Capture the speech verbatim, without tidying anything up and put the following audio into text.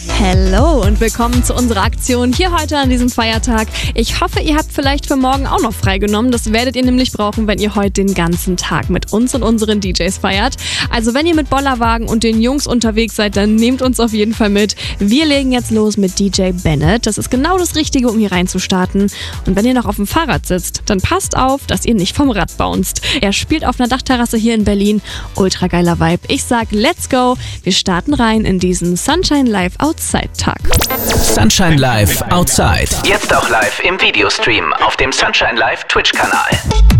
Hallo und willkommen zu unserer Aktion hier heute an diesem Feiertag. Ich hoffe, ihr habt vielleicht für morgen auch noch freigenommen. Das werdet ihr nämlich brauchen, wenn ihr heute den ganzen Tag mit uns und unseren D Js feiert. Also wenn ihr mit Bollerwagen und den Jungs unterwegs seid, dann nehmt uns auf jeden Fall mit. Wir legen jetzt los mit D J Bennett. Das ist genau das Richtige, um hier reinzustarten. Und wenn ihr noch auf dem Fahrrad sitzt, dann passt auf, dass ihr nicht vom Rad bounced. Er spielt auf einer Dachterrasse hier in Berlin. Ultra geiler Vibe. Ich sag, let's go. Wir starten rein in diesen Sunshine Live Outside-Tag. Sunshine Live Outside. Jetzt auch live im Videostream auf dem Sunshine Live Twitch-Kanal.